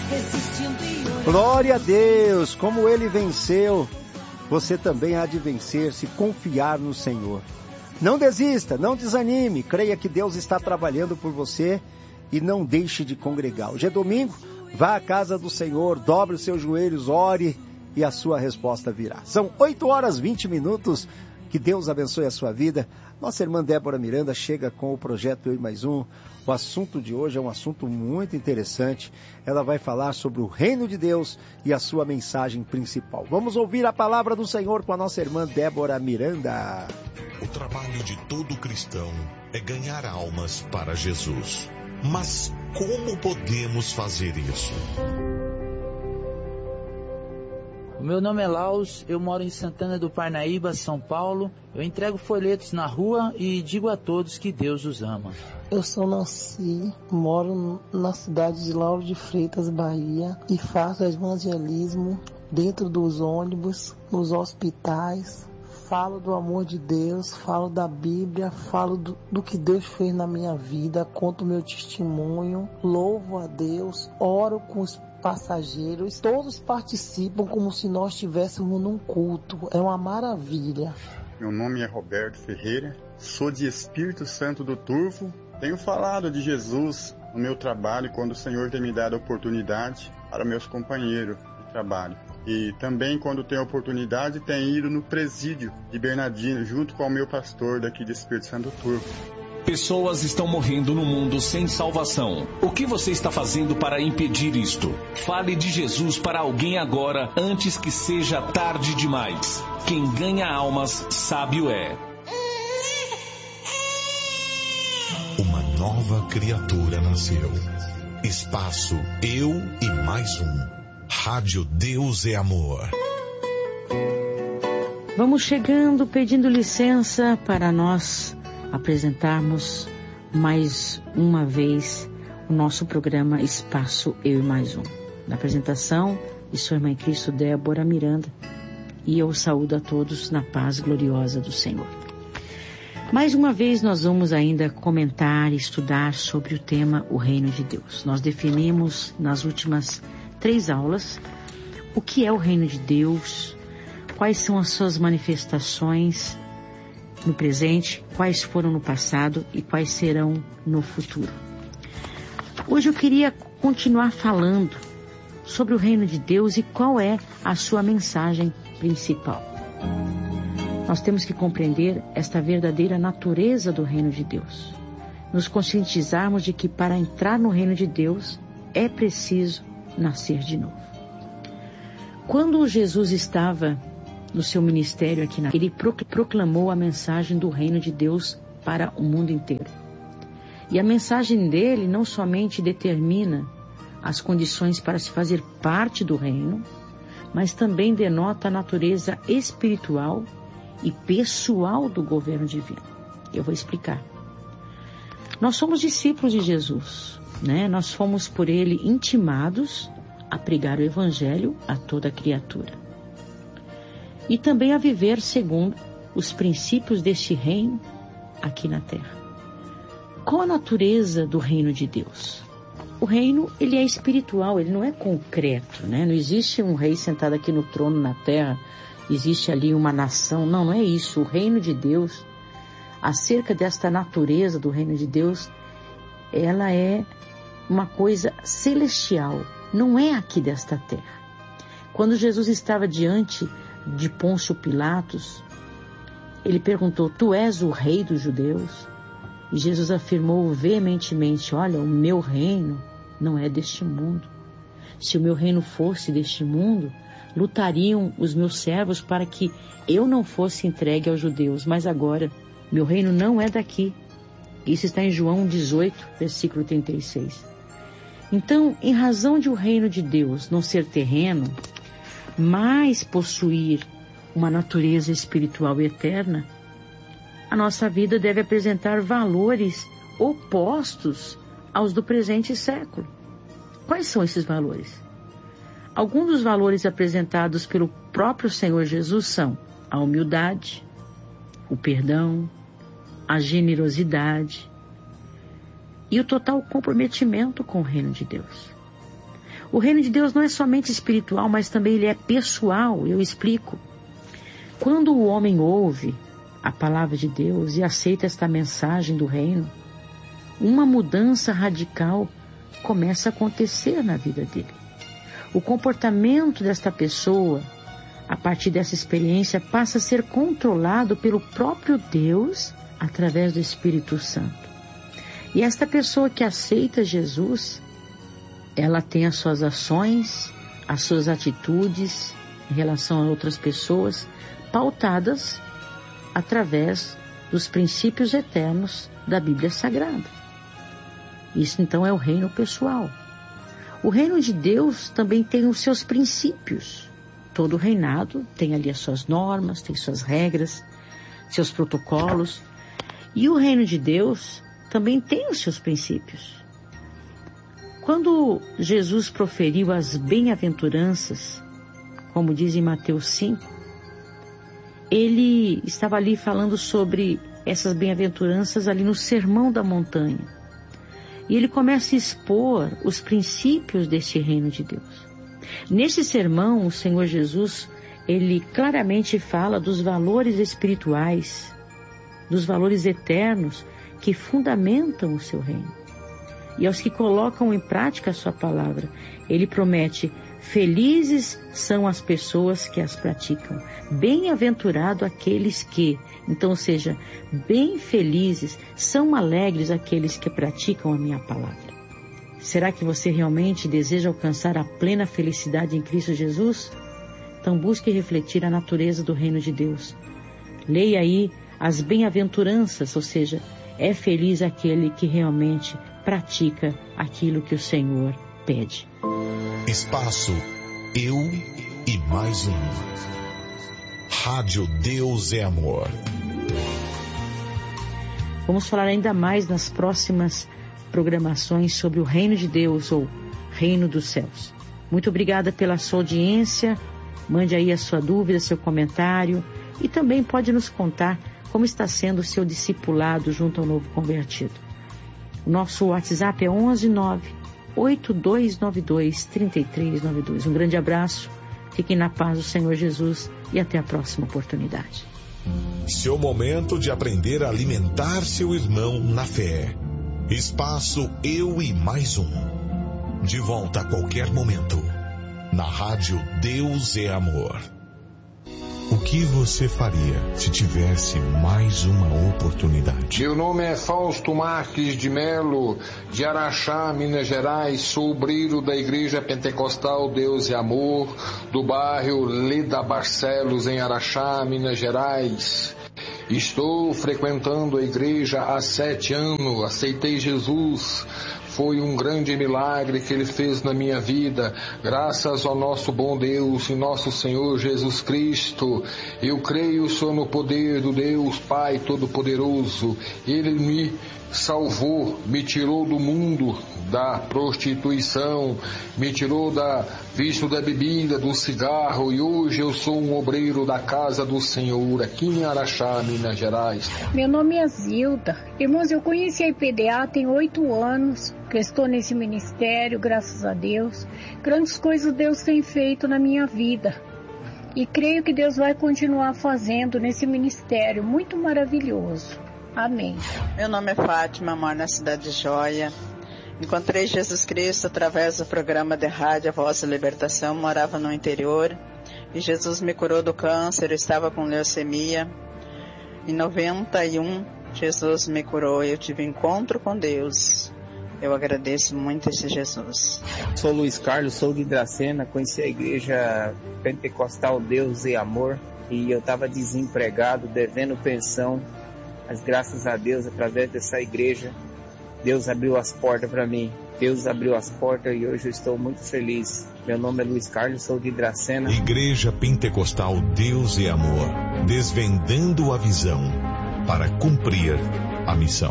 Glória a Deus, como Ele venceu, você também há de vencer se confiar no Senhor. Não desista, não desanime, creia que Deus está trabalhando por você e não deixe de congregar. Hoje é domingo, vá à casa do Senhor, dobre os seus joelhos, ore e a sua resposta virá. São 8h20, que Deus abençoe a sua vida. Nossa irmã Débora Miranda chega com o projeto Eu e Mais Um. O assunto de hoje é um assunto muito interessante. Ela vai falar sobre o reino de Deus e a sua mensagem principal. Vamos ouvir a palavra do Senhor com a nossa irmã Débora Miranda. O trabalho de todo cristão é ganhar almas para Jesus. Mas como podemos fazer isso? O meu nome é Laus, eu moro em Santana do Parnaíba, São Paulo. Eu entrego folhetos na rua e digo a todos que Deus os ama. Eu sou Nancy, moro na cidade de Lauro de Freitas, Bahia, e faço evangelismo dentro dos ônibus, nos hospitais. Falo do amor de Deus, falo da Bíblia, falo do que Deus fez na minha vida, conto meu testemunho, louvo a Deus, oro com os passageiros, todos participam como se nós estivéssemos num culto, é uma maravilha. Meu nome é Roberto Ferreira, sou de Espírito Santo do Turvo, tenho falado de Jesus no meu trabalho quando o Senhor tem me dado a oportunidade para meus companheiros de trabalho. E também, quando tenho oportunidade, tenho ido no presídio de Bernardino, junto com o meu pastor daqui de Espírito Santo do Turvo. Pessoas estão morrendo no mundo sem salvação. O que você está fazendo para impedir isto? Fale de Jesus para alguém agora, antes que seja tarde demais. Quem ganha almas, sábio é. Uma nova criatura nasceu. Espaço Eu e Mais Um. Rádio Deus é Amor. Vamos chegando, pedindo licença para nós apresentarmos mais uma vez o nosso programa Espaço Eu e Mais Um. Na apresentação, de sua irmã em Cristo, Débora Miranda, e eu saúdo a todos na paz gloriosa do Senhor. Mais uma vez nós vamos ainda comentar e estudar sobre o tema O Reino de Deus. Nós definimos nas últimas 3 aulas o que é o Reino de Deus, quais são as suas manifestações no presente, quais foram no passado e quais serão no futuro. Hoje eu queria continuar falando sobre o reino de Deus e qual é a sua mensagem principal. Nós temos que compreender esta verdadeira natureza do reino de Deus. Nos conscientizarmos de que para entrar no reino de Deus é preciso nascer de novo. Quando Jesus estava no seu ministério aqui na terra, ele proclamou a mensagem do reino de Deus para o mundo inteiro. E a mensagem dele não somente determina as condições para se fazer parte do reino, mas também denota a natureza espiritual e pessoal do governo divino. Eu vou explicar. Nós somos discípulos de Jesus, né? Nós fomos por ele intimados a pregar o evangelho a toda criatura. E também a viver segundo os princípios deste reino aqui na terra. Qual a natureza do reino de Deus? O reino, ele é espiritual, ele não é concreto, né? Não existe um rei sentado aqui no trono na terra, existe ali uma nação. Não, não é isso. O reino de Deus, acerca desta natureza do reino de Deus, ela é uma coisa celestial, não é aqui desta terra. Quando Jesus estava diante de Pôncio Pilatos, ele perguntou: tu és o rei dos judeus? E Jesus afirmou veementemente: olha, o meu reino não é deste mundo. Se o meu reino fosse deste mundo, lutariam os meus servos para que eu não fosse entregue aos judeus, mas agora meu reino não é daqui. Isso está em João 18, versículo 36. Então, em razão de o reino de Deus não ser terreno, mas possuir uma natureza espiritual e eterna, a nossa vida deve apresentar valores opostos aos do presente século. Quais são esses valores? Alguns dos valores apresentados pelo próprio Senhor Jesus são a humildade, o perdão, a generosidade e o total comprometimento com o reino de Deus. O reino de Deus não é somente espiritual, mas também ele é pessoal. Eu explico. Quando o homem ouve a palavra de Deus e aceita esta mensagem do reino, uma mudança radical começa a acontecer na vida dele. O comportamento desta pessoa, a partir dessa experiência, passa a ser controlado pelo próprio Deus através do Espírito Santo. E esta pessoa que aceita Jesus, ela tem as suas ações, as suas atitudes em relação a outras pessoas, pautadas através dos princípios eternos da Bíblia Sagrada. Isso então é o reino pessoal. O reino de Deus também tem os seus princípios. Todo reinado tem ali as suas normas, tem suas regras, seus protocolos. E o reino de Deus também tem os seus princípios. Quando Jesus proferiu as bem-aventuranças, como diz em Mateus 5, ele estava ali falando sobre essas bem-aventuranças ali no Sermão da Montanha. E ele começa a expor os princípios deste reino de Deus. Nesse sermão, o Senhor Jesus, ele claramente fala dos valores espirituais, dos valores eternos que fundamentam o seu reino. E aos que colocam em prática a sua palavra, ele promete: felizes são as pessoas que as praticam. Bem-aventurado aqueles que, então, ou seja, bem felizes, são alegres aqueles que praticam a minha palavra. Será que você realmente deseja alcançar a plena felicidade em Cristo Jesus? Então busque refletir a natureza do reino de Deus. Leia aí as bem-aventuranças, ou seja, é feliz aquele que realmente pratica aquilo que o Senhor pede. Espaço Eu e Mais Um. Rádio Deus é Amor. Vamos falar ainda mais nas próximas programações sobre o reino de Deus ou reino dos céus. Muito obrigada pela sua audiência. Mande aí a sua dúvida, seu comentário e também pode nos contar como está sendo o seu discipulado junto ao novo convertido. O nosso WhatsApp é 11982923392. Um grande abraço, fiquem na paz do Senhor Jesus e até a próxima oportunidade. Seu momento de aprender a alimentar seu irmão na fé. Espaço Eu e Mais Um. De volta a qualquer momento. Na rádio Deus é Amor. O que você faria se tivesse mais uma oportunidade? Meu nome é Fausto Marques de Melo, de Araxá, Minas Gerais. Sou obreiro da Igreja Pentecostal Deus é Amor, do bairro Leda Barcelos, em Araxá, Minas Gerais. Estou frequentando a igreja há 7 anos, aceitei Jesus. Foi um grande milagre que Ele fez na minha vida, graças ao nosso bom Deus e nosso Senhor Jesus Cristo. Eu creio só no poder do Deus Pai Todo-Poderoso. Ele me salvou, me tirou do mundo da prostituição, me tirou da vício da bebida, do cigarro, e hoje eu sou um obreiro da casa do Senhor, aqui em Araxá, Minas Gerais. Meu nome é Zilda. Irmãos, eu conheci a IPDA tem 8 anos, que eu estou nesse ministério, graças a Deus. Grandes coisas Deus tem feito na minha vida. E creio que Deus vai continuar fazendo nesse ministério muito maravilhoso. Amém. Meu nome é Fátima, moro na cidade de Joia. Encontrei Jesus Cristo através do programa de rádio A Voz da Libertação. Morava no interior e Jesus me curou do câncer. Eu estava com leucemia. Em 91, Jesus me curou e eu tive encontro com Deus. Eu agradeço muito esse Jesus. Sou Luiz Carlos, sou de Dracena. Conheci a igreja Pentecostal Deus e Amor e eu estava desempregado, devendo pensão. Mas graças a Deus, através dessa igreja, Deus abriu as portas para mim. Deus abriu as portas e hoje eu estou muito feliz. Meu nome é Luiz Carlos, sou de Dracena. Igreja Pentecostal Deus e Amor, desvendando a visão para cumprir a missão.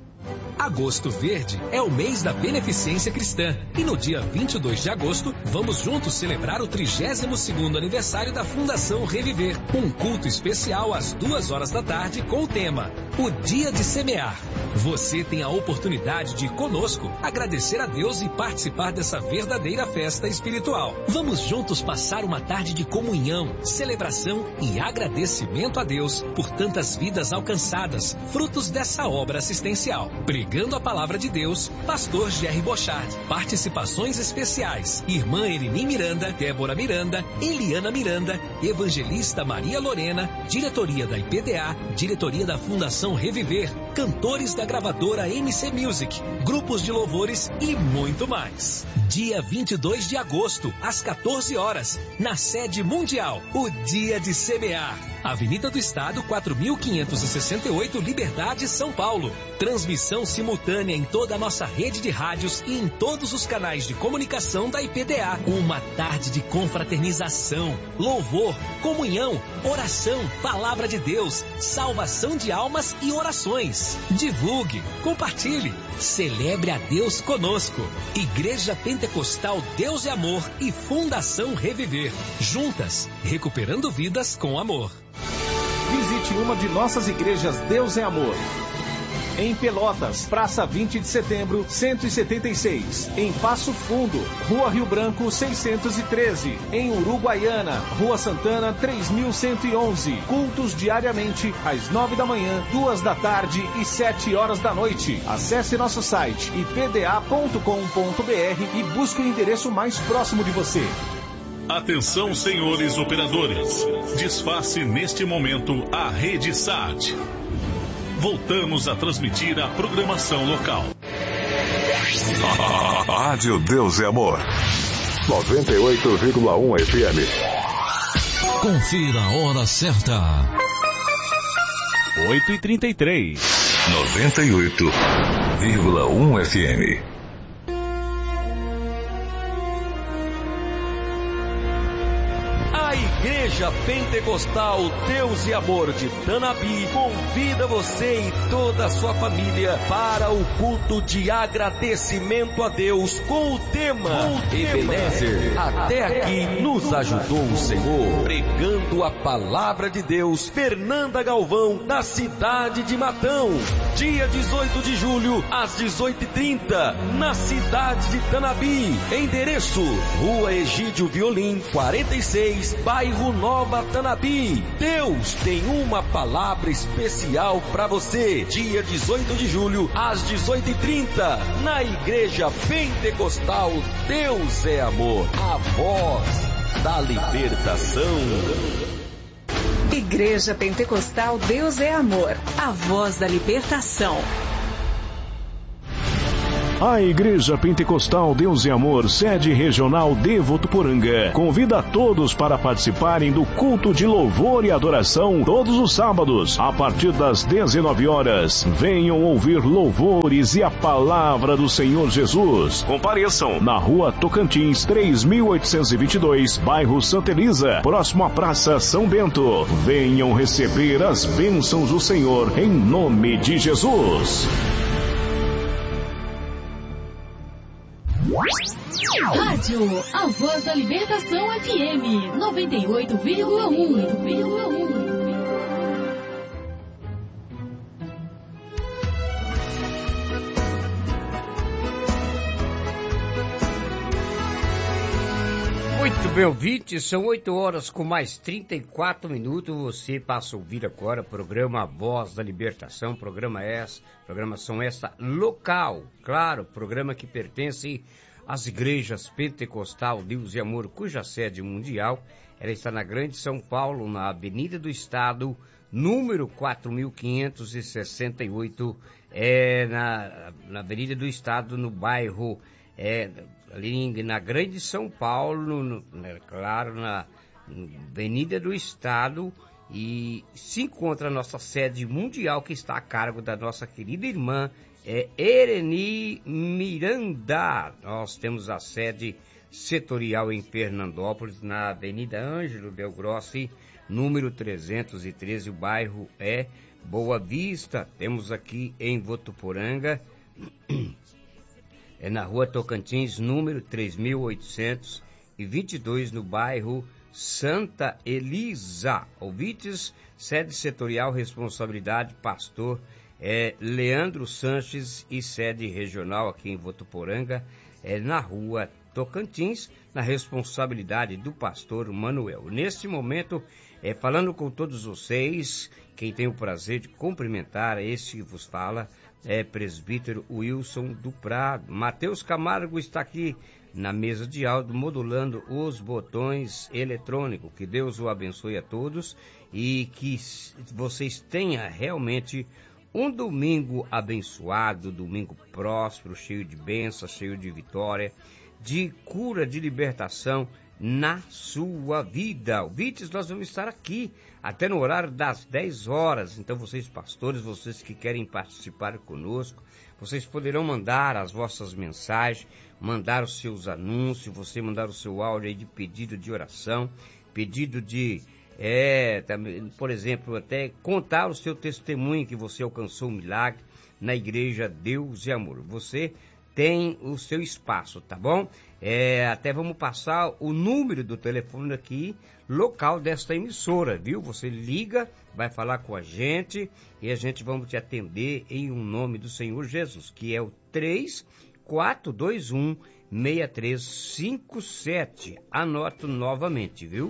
Agosto Verde é o mês da beneficência cristã e no dia 22 de agosto vamos juntos celebrar o 32º aniversário da Fundação Reviver. Um culto especial às 2 horas da tarde com o tema O Dia de Semear. Você tem a oportunidade de, conosco, agradecer a Deus e participar dessa verdadeira festa espiritual. Vamos juntos passar uma tarde de comunhão, celebração e agradecimento a Deus por tantas vidas alcançadas, frutos dessa obra assistencial. Pregando a palavra de Deus, Pastor Jerry Bochard. Participações especiais: Irmã Elini Miranda, Débora Miranda, Eliana Miranda, Evangelista Maria Lorena, diretoria da IPDA, diretoria da Fundação Reviver, cantores da gravadora MC Music, grupos de louvores e muito mais. Dia 22 de agosto, às 14 horas, na sede mundial, o Dia de Semear. Avenida do Estado, 4.568, Liberdade, São Paulo. Transmissão simultânea em toda a nossa rede de rádios e em todos os canais de comunicação da IPDA. Uma tarde de confraternização, louvor, comunhão, oração, palavra de Deus, salvação de almas e orações. Divulgue, compartilhe, celebre a Deus conosco. Igreja Pentecostal Deus é Amor e Fundação Reviver. Juntas, recuperando vidas com amor. Visite uma de nossas igrejas Deus é Amor. Em Pelotas, Praça 20 de Setembro, 176. Em Passo Fundo, Rua Rio Branco, 613. Em Uruguaiana, Rua Santana, 3111. Cultos diariamente, às 9 da manhã, 2 da tarde e 7 horas da noite. Acesse nosso site ipda.com.br e busque o endereço mais próximo de você. Atenção, senhores operadores. Desface neste momento a rede SAT. Voltamos a transmitir a programação local. Rádio Deus é Amor. 98,1 FM. Confira a hora certa. 8h33. 98,1 FM. Igreja Pentecostal Deus e Amor de Tanabi convida você e toda a sua família para o culto de agradecimento a Deus com o tema Ebenezer, até aqui nos ajudou o Senhor. Pregando a palavra de Deus, Fernanda Galvão, da cidade de Matão. Dia 18 de julho, às 18h30, na cidade de Tanabi. Endereço: Rua Egídio Violim, 46, bairro Nova Tanabi. Deus tem uma palavra especial para você. Dia 18 de julho, às 18h30, na Igreja Pentecostal Deus é Amor, a voz da libertação. Igreja Pentecostal Deus é Amor, a voz da libertação. A Igreja Pentecostal Deus e Amor, sede regional de Votuporanga, convida a todos para participarem do culto de louvor e adoração todos os sábados, a partir das 19 horas. Venham ouvir louvores e a palavra do Senhor Jesus. Compareçam na Rua Tocantins, 3.822, bairro Santa Elisa, próximo à Praça São Bento. Venham receber as bênçãos do Senhor, em nome de Jesus. Rádio A Voz da Libertação FM 98,1. Muito bem, ouvintes, são 8 horas com mais 34 minutos. Você passa a ouvir agora o programa A Voz da Libertação, programação essa local, claro, programa que pertence às igrejas Pentecostal Deus e Amor, cuja sede mundial, ela está na Grande São Paulo, na Avenida do Estado, número 4.568, na Avenida do Estado, no bairro, ali na Grande São Paulo, claro, na Avenida do Estado, e se encontra a nossa sede mundial, que está a cargo da nossa querida irmã Eleni Miranda. Nós temos a sede setorial em Fernandópolis, na Avenida Ângelo Del Grossi, número 313, o bairro é Boa Vista. Temos aqui em Votuporanga, na Rua Tocantins, número 3.822, no bairro Santa Elisa. Ouvintes, sede setorial, responsabilidade, pastor Leandro Sanches e sede regional aqui em Votuporanga, na rua Tocantins, na responsabilidade do pastor Manuel. Neste momento, falando com todos vocês, quem tem o prazer de cumprimentar, esse que vos fala, presbítero Wilson do Prado. Mateus Camargo está aqui na mesa de áudio, modulando os botões eletrônicos. Que Deus o abençoe a todos e que vocês tenham realmente um domingo abençoado, domingo próspero, cheio de bênção, cheio de vitória, de cura, de libertação na sua vida. Ouvintes, nós vamos estar aqui até no horário das 10 horas. Então, vocês pastores, vocês que querem participar conosco, vocês poderão mandar as vossas mensagens, mandar os seus anúncios, você mandar o seu áudio aí de pedido de oração, pedido de, também, por exemplo, até contar o seu testemunho que você alcançou um milagre na igreja Deus e Amor. Você tem o seu espaço, tá bom? Até vamos passar o número do telefone aqui, local desta emissora, viu? Você liga, vai falar com a gente e a gente vamos te atender em um nome do Senhor Jesus, que é o 3421-6357. Anoto novamente, viu?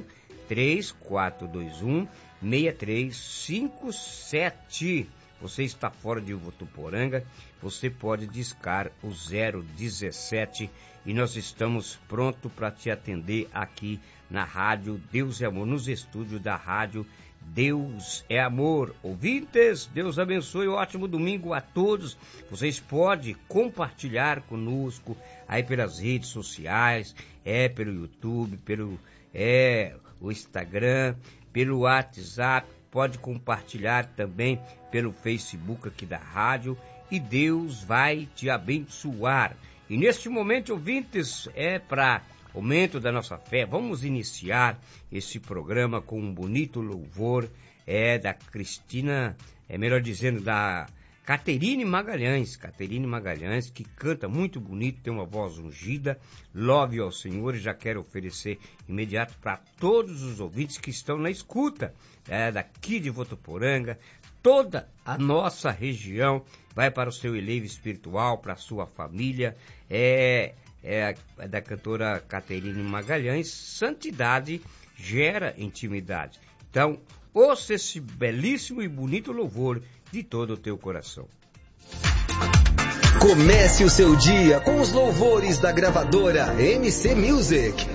3421-6357. Você está fora de Votuporanga, você pode discar o 017 e nós estamos prontos para te atender aqui na Rádio Deus é Amor, nos estúdios da Rádio Deus é Amor. Ouvintes, Deus abençoe, ótimo domingo a todos. Vocês podem compartilhar conosco aí pelas redes sociais, pelo YouTube, pelo o Instagram, pelo WhatsApp. Pode compartilhar também pelo Facebook aqui da rádio e Deus vai te abençoar. E neste momento, ouvintes, para aumento da nossa fé, vamos iniciar esse programa com um bonito louvor da Cristina, melhor dizendo, da Caterine Magalhães, que canta muito bonito, tem uma voz ungida, louve ao Senhor, e já quero oferecer imediato para todos os ouvintes que estão na escuta, daqui de Votuporanga, toda a nossa região, vai para o seu elevo espiritual, para a sua família, da cantora Caterine Magalhães, santidade gera intimidade. Então, ouça esse belíssimo e bonito louvor de todo o teu coração. Comece o seu dia com os louvores da gravadora MC Music.